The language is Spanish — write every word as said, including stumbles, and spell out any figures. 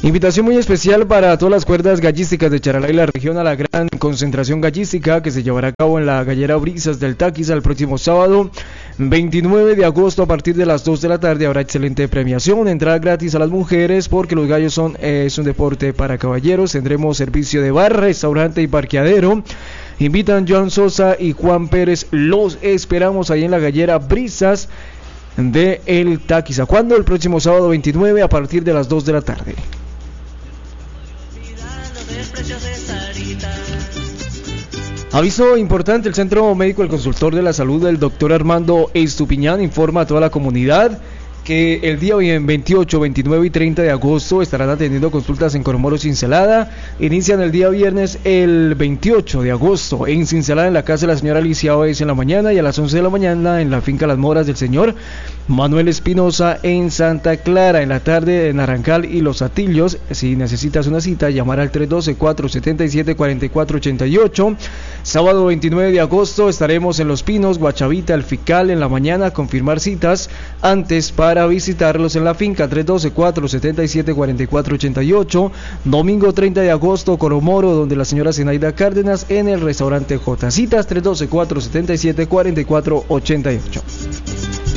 Invitación muy especial para todas las cuerdas gallísticas de Charalá y la región a la gran concentración gallística que se llevará a cabo en la gallera Brisas del Táquiza el próximo sábado veintinueve de agosto a partir de las dos de la tarde. Habrá excelente premiación, entrada gratis a las mujeres porque los gallos son eh, es un deporte para caballeros. Tendremos servicio de bar, restaurante y parqueadero. Invitan Joan Sosa y Juan Pérez. Los esperamos ahí en la gallera Brisas de El Táquiza. ¿Cuándo? El próximo sábado veintinueve a partir de las dos de la tarde. Aviso importante: el Centro Médico del Consultor de la Salud del doctor Armando Estupiñán informa a toda la comunidad que el día veintiocho, veintinueve y treinta de agosto estarán atendiendo consultas en Coromoro, Cincelada. Inician el día viernes el veintiocho de agosto en Cincelada, en la casa de la señora Alicia Oes en la mañana, y a las once de la mañana en la finca Las Moras del señor Manuel Espinosa en Santa Clara. En la tarde en Narancal y Los Atillos. Si necesitas una cita, llamar al tres uno dos, cuatro siete siete, cuatro cuatro ocho ocho. Sábado veintinueve de agosto estaremos en Los Pinos, Guachavita, El Fical en la mañana. Confirmar citas antes para visitarlos en la finca. Tres uno dos, cuatro siete siete, cuatro cuatro ocho ocho. Domingo treinta de agosto, Coromoro, donde la señora Zenaida Cárdenas en el restaurante J. Citas tres uno dos, cuatro siete siete, cuatro cuatro ocho ocho.